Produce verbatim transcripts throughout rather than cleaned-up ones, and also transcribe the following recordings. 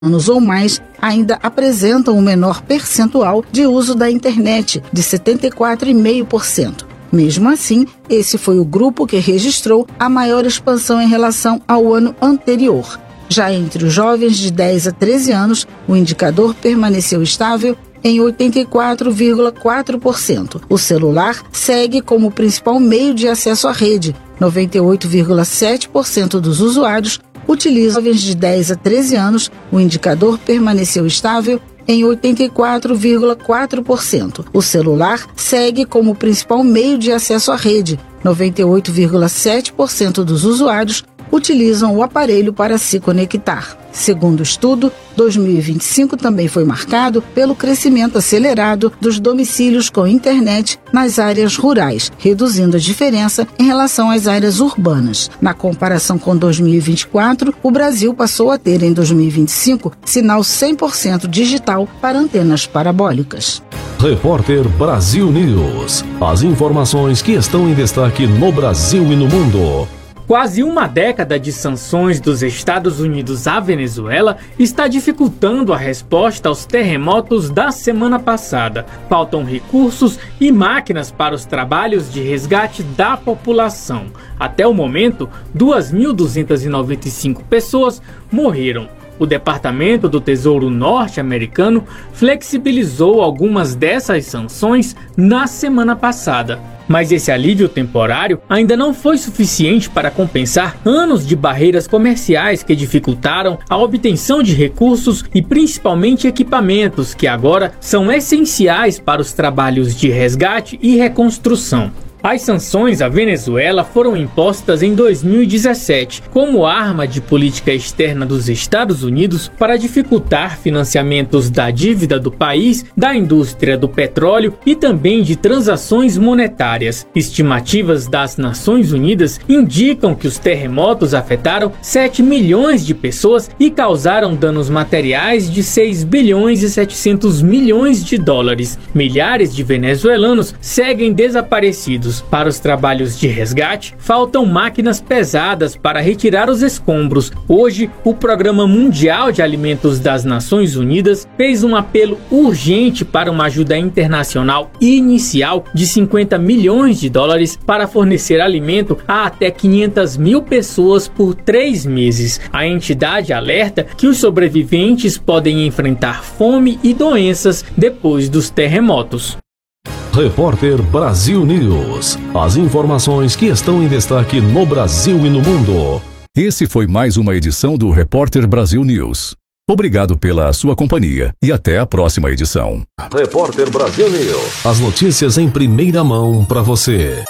anos ou mais ainda apresentam um menor percentual de uso da internet, de setenta e quatro vírgula cinco por cento. Mesmo assim, esse foi o grupo que registrou a maior expansão em relação ao ano anterior. Já entre os jovens de dez a treze anos, o indicador permaneceu estável em oitenta e quatro vírgula quatro por cento. O celular segue como o principal meio de acesso à rede. noventa e oito vírgula sete por cento dos usuários utilizam jovens de dez a treze anos. O indicador permaneceu estável em oitenta e quatro vírgula quatro por cento. O celular segue como o principal meio de acesso à rede. noventa e oito vírgula sete por cento dos usuários utilizam o aparelho para se conectar. Segundo o estudo, dois mil e vinte e cinco também foi marcado pelo crescimento acelerado dos domicílios com internet nas áreas rurais, reduzindo a diferença em relação às áreas urbanas. Na comparação com dois mil e vinte e quatro, o Brasil passou a ter em dois mil e vinte e cinco sinal cem por cento digital para antenas parabólicas. Repórter Brasil News. As informações que estão em destaque no Brasil e no mundo. Quase uma década de sanções dos Estados Unidos à Venezuela está dificultando a resposta aos terremotos da semana passada. Faltam recursos e máquinas para os trabalhos de resgate da população. Até o momento, duas mil duzentas e noventa e cinco pessoas morreram. O Departamento do Tesouro norte-americano flexibilizou algumas dessas sanções na semana passada. Mas esse alívio temporário ainda não foi suficiente para compensar anos de barreiras comerciais que dificultaram a obtenção de recursos e principalmente equipamentos que agora são essenciais para os trabalhos de resgate e reconstrução. As sanções à Venezuela foram impostas em dois mil e dezessete como arma de política externa dos Estados Unidos para dificultar financiamentos da dívida do país, da indústria do petróleo e também de transações monetárias. Estimativas das Nações Unidas indicam que os terremotos afetaram sete milhões de pessoas e causaram danos materiais de seis bilhões e setecentos milhões de dólares. Milhares de venezuelanos seguem desaparecidos. Para os trabalhos de resgate, faltam máquinas pesadas para retirar os escombros. Hoje, o Programa Mundial de Alimentos das Nações Unidas fez um apelo urgente para uma ajuda internacional inicial de cinquenta milhões de dólares para fornecer alimento a até quinhentas mil pessoas por três meses. A entidade alerta que os sobreviventes podem enfrentar fome e doenças depois dos terremotos. Repórter Brasil News. As informações que estão em destaque no Brasil e no mundo. Esse foi mais uma edição do Repórter Brasil News. Obrigado pela sua companhia e até a próxima edição. Repórter Brasil News. As notícias em primeira mão para você.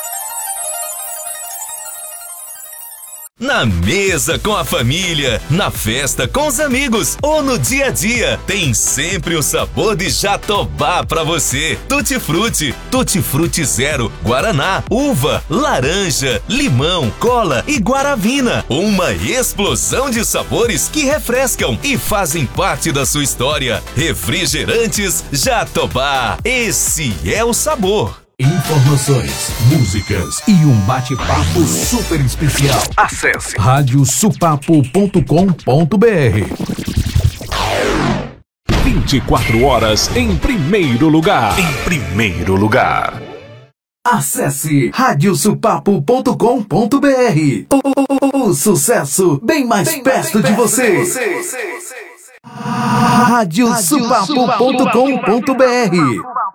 Na mesa com a família, na festa com os amigos ou no dia a dia, tem sempre o sabor de Jatobá pra você. Tutti Frutti, Tutti Frutti Zero, Guaraná, uva, laranja, limão, cola e guaravina. Uma explosão de sabores que refrescam e fazem parte da sua história. Refrigerantes Jatobá, esse é o sabor. Informações, músicas e um bate-papo super especial. Acesse rádio supapo ponto com ponto br. vinte e quatro horas em primeiro lugar. Em primeiro lugar. Acesse rádio supapo ponto com ponto br. O, o, o sucesso bem mais bem perto, mais de, perto você. de você. rádio supapo ponto com ponto br.